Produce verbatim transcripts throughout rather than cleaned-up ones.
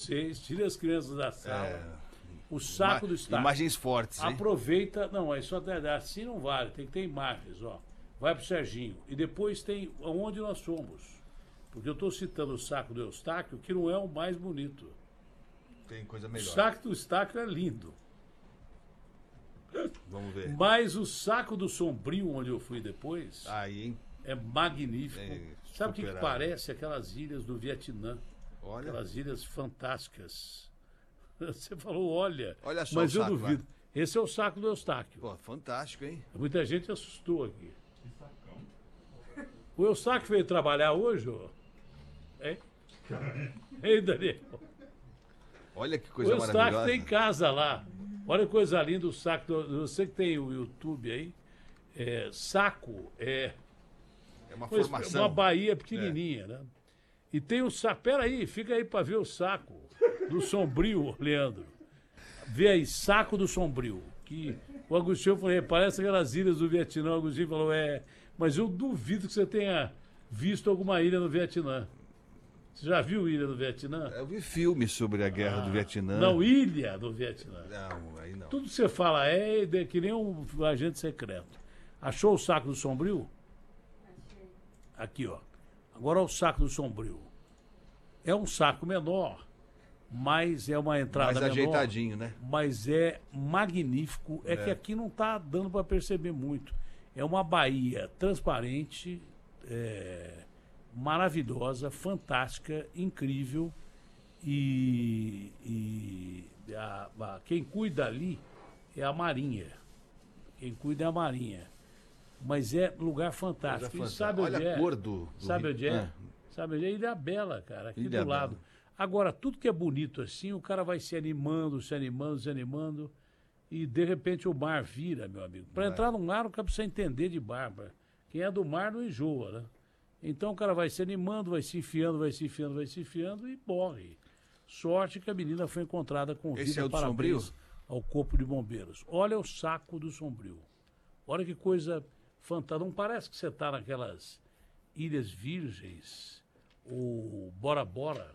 vocês, tirem as crianças da sala. É. O saco Ima do Eustáquio. Imagens fortes, hein? Aproveita. Não, é só assim não vale. Tem que ter imagens, ó. Vai pro Serginho. E depois tem aonde nós somos. Porque eu estou citando o saco do Eustáquio, que não é o mais bonito. Tem coisa O melhor. saco do Eustáquio é lindo. Vamos ver. Mas o saco do Sombrio, onde eu fui depois, Aí, hein? é magnífico. É Sabe o que, que superado. parece? Aquelas ilhas do Vietnã. Olha. Aquelas ilhas fantásticas. Você falou, olha. Olha só mas o eu saco duvido. lá. Esse é o saco do Eustáquio. Pô, fantástico, hein? Muita gente assustou aqui. O Eustáquio veio trabalhar hoje, ó. Hein? Ei, Daniel. Olha que O coisa Eustáquio maravilhosa. tem casa lá. Olha que coisa linda o saco. Do, você que tem o YouTube aí. É, saco é É uma uma, formação. uma baía pequenininha, né? E tem o saco. Pera aí, fica aí pra ver o saco do Sombrio, Leandro. Vê aí, saco do Sombrio. Que o Agostinho falou, parece aquelas ilhas do Vietnã. O Agostinho falou, é, mas eu duvido que você tenha visto alguma ilha no Vietnã. Você já viu ilha do Vietnã? Eu vi filme sobre a guerra do Vietnã. Não, ilha do Vietnã. Não, aí não. Tudo que você fala é de- que nem um agente secreto. Achou o saco do Sombrio? Aqui, ó. Agora o saco do Sombrio. É um saco menor, mas é uma entrada Mais menor. ajeitadinho, né? Mas é magnífico. É, É. que aqui não está dando para perceber muito. É uma baía transparente, é, maravilhosa, fantástica, incrível. E, e a- a- quem cuida ali é a Marinha. Quem cuida é a Marinha. Mas é lugar fantástico. E Coisa sabe fantástica. onde Olha é? a cor do, do Sabe rio. onde é? Ah, Sabe onde é? Ilha Bela, cara, aqui Ilha do lado. Bela. Agora, tudo que é bonito assim, o cara vai se animando, se animando, se animando, e de repente o mar vira, meu amigo. Para Vai. entrar no mar, o cara precisa entender de mar. pra- Quem é do mar não enjoa, né? Então o cara vai se animando, vai se enfiando, vai se enfiando, vai se enfiando e morre. Sorte que a menina foi encontrada com vida. Esse é o do Parabéns Sombrio? ao Corpo de Bombeiros. Olha o saco do Sombrio. Olha que coisa fantástica. Não parece que você está naquelas Ilhas Virgens ou Bora Bora.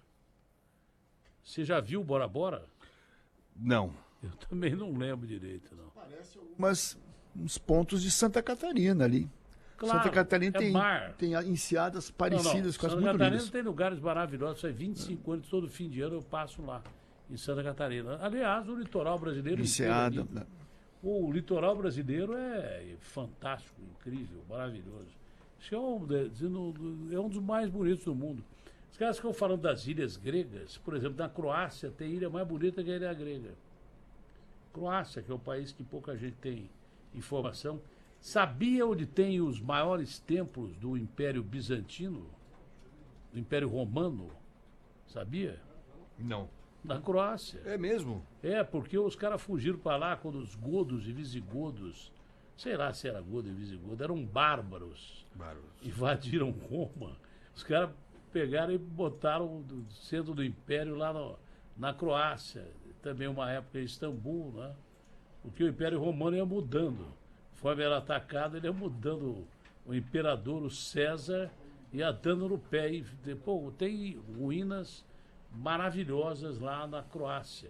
Você já viu Bora Bora? Não. Eu também não lembro direito, não. Parece algumas, uns pontos de Santa Catarina ali. Claro, Santa Catarina é tem, mar. tem enseadas Não, parecidas não. com as Santa muito Catarina lindas. tem lugares maravilhosos. Faz vinte e cinco anos, todo fim de ano eu passo lá, em Santa Catarina. Aliás, o litoral brasileiro inteiro é Enseada. lindo. né? O litoral brasileiro é fantástico, incrível, maravilhoso. Acho que é um, de- é um dos mais bonitos do mundo. Os caras ficam falando das ilhas gregas. Por exemplo, na Croácia tem ilha mais bonita que a ilha grega. Croácia, que é um país que pouca gente tem informação. Sabia onde tem os maiores templos do Império Bizantino? Do Império Romano? Sabia? Não. Na Croácia. É mesmo? É, porque os caras fugiram para lá quando os godos e visigodos, sei lá se era godo e visigodo, eram bárbaros, Bárbaro. invadiram Roma. Os caras pegaram e botaram o centro do império lá no- na Croácia. Também uma época em Istambul, né? Porque o Império Romano ia mudando. Conforme era atacado, ele ia mudando. O imperador, o César, ia dando no pé. E, pô, tem ruínas maravilhosas lá na Croácia.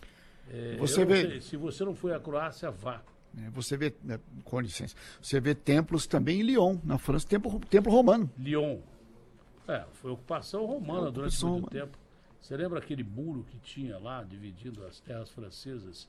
É, Você eu não vê- sei, se você não foi à Croácia, vá. É, Você vê, né, com licença, você vê templos também em Lyon, na França, templo, templo romano. Lyon. É, foi ocupação romana É, durante ocupação muito romana. tempo. Você lembra aquele muro que tinha lá, dividindo as terras francesas?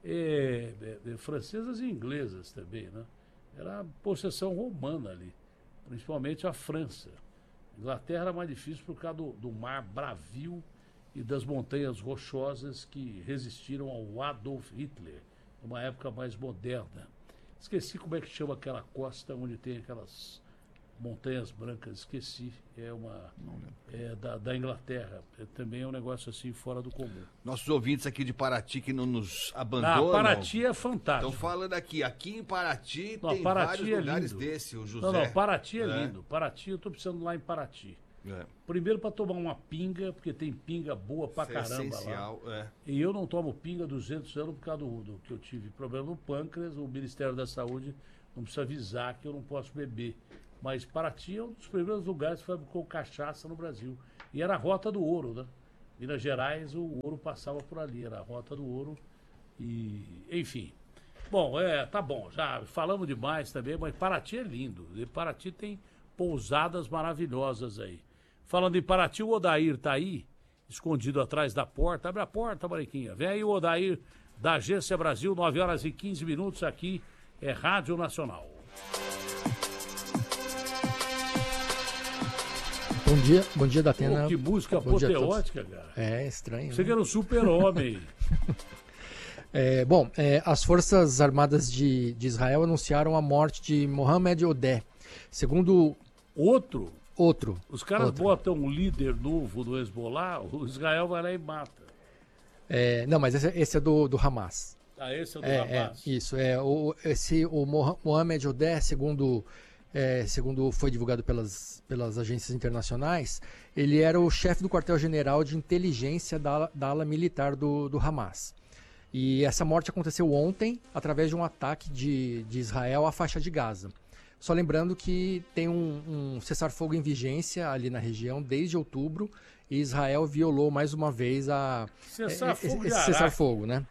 É, é, é, francesas e inglesas também, né? Era possessão romana ali, principalmente a França. A Inglaterra era mais difícil por causa do, do mar bravio e das montanhas rochosas que resistiram ao Adolf Hitler, numa época mais moderna. Esqueci como é que chama aquela costa onde tem aquelas montanhas brancas, esqueci. É uma é da, da Inglaterra. É, também é um negócio assim fora do comum. Nossos ouvintes aqui de Paraty que não nos Ah, abandonam. Paraty é Estão fantástico. falando aqui. Aqui em Paraty Não, tem Paraty vários é lugares lindo. desse, o José. Não, não, Paraty é, É. lindo. Paraty, eu tô precisando ir lá em Paraty. É. Primeiro para tomar uma pinga, porque tem pinga boa pra Isso é caramba lá. essencial, é. E eu não tomo pinga há duzentos anos por causa do, do que eu tive problema no pâncreas. O Ministério da Saúde não precisa avisar que eu não posso beber. Mas Paraty é um dos primeiros lugares que fabricou cachaça no Brasil. E era a Rota do Ouro, né? Minas Gerais, o ouro passava por ali, era a rota do ouro. E, enfim. Bom, é, tá bom, já falamos demais também, mas Paraty é lindo. E Paraty tem pousadas maravilhosas aí. Falando em Paraty, o Odair tá aí, escondido atrás da porta. Abre a porta, Mariquinha. Vem aí o Odair da Agência Brasil, nove horas e quinze minutos aqui, é Rádio Nacional. Bom dia, bom dia da Atena. Pô, que música Bom dia a todos. apoteótica, cara. É estranho. Você né? que era um super-homem. É, bom, é, as Forças Armadas de, de Israel anunciaram a morte de Mohamed Odeh. Segundo Outro, outro. os caras outro. botam um líder novo do Hezbollah, o Israel vai lá e mata. É, não, mas esse, esse é do, do Hamas. Ah, esse é do É, Hamas. é, isso. É, o, esse, o Moha- Mohamed Odeh, segundo, é, segundo foi divulgado pelas, pelas agências internacionais, ele era o chefe do quartel-general de inteligência da, ala- da ala militar do, do Hamas. E essa morte aconteceu ontem através de um ataque de, de Israel à faixa de Gaza. Só lembrando que tem um, um cessar-fogo em vigência ali na região desde outubro e Israel violou mais uma vez a, Cessar-fogo de esse Araque. cessar-fogo, né?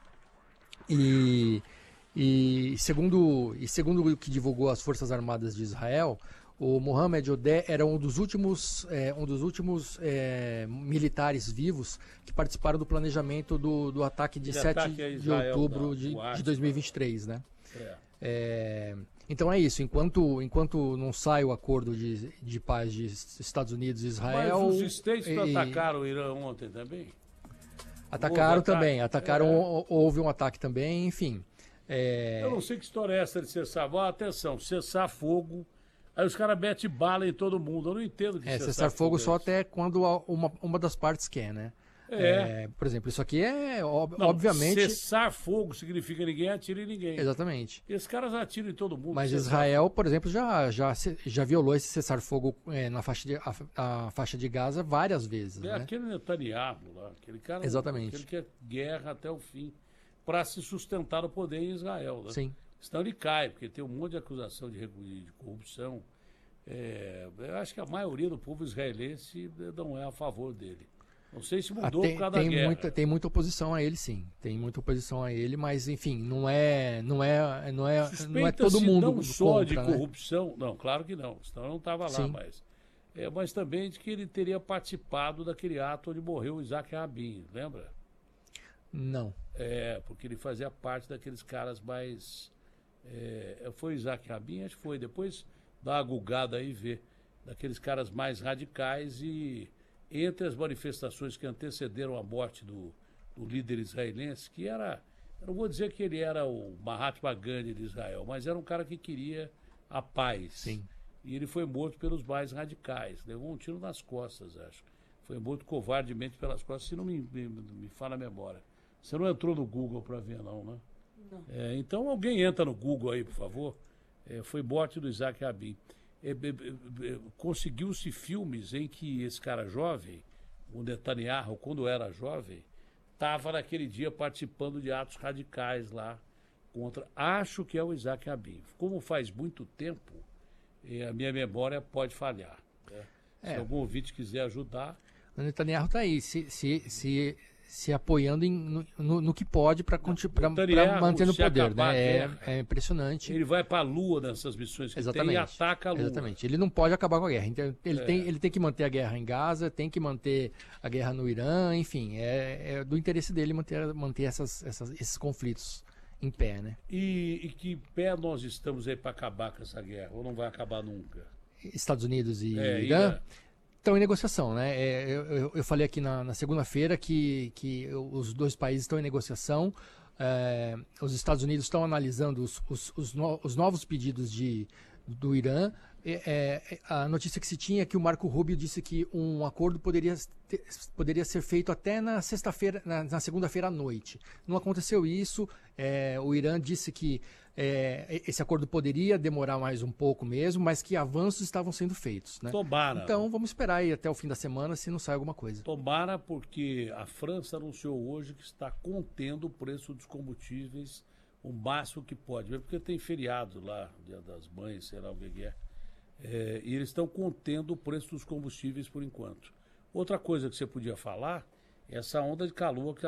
E, e, segundo, e segundo o que divulgou as Forças Armadas de Israel, o Mohamed Odeh era um dos últimos, é, um dos últimos é, militares vivos que participaram do planejamento do, do ataque de De sete ataque a de Israel, outubro da- de, do Hamas, de dois mil e vinte e três, né? É. É, então é isso, enquanto, enquanto não sai o acordo de, de paz de Estados Unidos e Israel... Mas os States e- atacaram o Irã ontem também? Atacaram Houve também, ataque. atacaram, É. hou- houve um ataque também, enfim. É, Eu não sei que história é essa de cessar. Bom, atenção, cessar fogo. Aí os caras metem bala em todo mundo. Eu não entendo que é, cessar, cessar fogo é só isso. até quando a- uma, uma das partes quer, né? É. É, por exemplo, isso aqui é, ob- Não, obviamente... Cessar fogo significa ninguém atira em ninguém. Exatamente. Esses caras atiram em todo mundo. Mas cessar Israel, por exemplo, já, já, se- já violou esse cessar-fogo é, na faixa de, a, a faixa de Gaza várias vezes, É né? aquele Netanyahu lá, aquele cara. Exatamente. Aquele que é guerra até o fim, para se sustentar o poder em Israel. Né? Sim. Senão ele cai, porque tem um monte de acusação de, regu- de corrupção. É, eu acho que a maioria do povo israelense não é a favor dele. Não sei se Ah, mudou tem, por causa tem da guerra. muita, tem muita oposição a ele, sim. Tem muita oposição a ele, mas enfim, não é, não é, não é, não é Suspeita-se todo mundo não só contra, de né? corrupção, não, claro que não, senão eu não estava lá, Sim. mas, é, mas também de que ele teria participado daquele ato onde morreu o Isaac Rabin, lembra? Não. É, porque ele fazia parte daqueles caras mais. É, foi o Isaac Rabin, acho que foi. Depois dá uma gulgada aí e vê. Daqueles caras mais radicais e entre as manifestações que antecederam a morte do, do líder israelense, que era. Eu não vou dizer que ele era o Mahatma Gandhi de Israel, mas era um cara que queria a paz. Sim. E ele foi morto pelos mais radicais. Levou um tiro nas costas, acho. Foi morto covardemente pelas costas, se não me, me, me fala a memória. Você não entrou no Google para ver, não, né? Não. É, então alguém entra no Google aí, por favor. É, foi morte do Isaac Rabin. É, é, é, conseguiu-se filmes em que esse cara jovem, o Netanyahu, quando era jovem, estava naquele dia participando de atos radicais lá contra. Acho que é o Isaac Rabin. Como faz muito tempo, eh, a minha memória pode falhar. Né? É. Se algum ouvinte quiser ajudar. O Netanyahu está aí, se, se, se, se apoiando em, no, no, no que pode para Netanyahu, manter no se poder, acabar a né? É, guerra, é impressionante. Ele vai para a Lua nessas missões que Exatamente. tem e ataca a Lua. Exatamente. Ele não pode acabar com a guerra. Então, ele, É. tem, ele tem que manter a guerra em Gaza, tem que manter a guerra no Irã, enfim, é, é do interesse dele manter, manter essas, essas, esses conflitos em pé, né? E, e que pé nós estamos aí para acabar com essa guerra? Ou não vai acabar nunca? Estados Unidos e É, Irã Irã. estão em negociação, né? É, eu, eu, eu falei aqui na, na segunda-feira que, que os dois países estão em negociação. É, os Estados Unidos estão analisando os, os, os, no, os novos pedidos de, do Irã. É, é, a notícia que se tinha é que o Marco Rubio disse que um acordo poderia, ter, poderia ser feito até na sexta-feira, na, na segunda-feira à noite. Não aconteceu isso. É, o Irã disse que é, esse acordo poderia demorar mais um pouco mesmo, mas que avanços estavam sendo feitos, né? Tomara. Então vamos esperar aí até o fim da semana se não sai alguma coisa. Tomara, porque a França anunciou hoje que está contendo o preço dos combustíveis o máximo que pode. Porque tem feriado lá, Dia das Mães, sei lá o que é. É, e eles estão contendo o preço dos combustíveis por enquanto. Outra coisa que você podia falar essa onda de calor que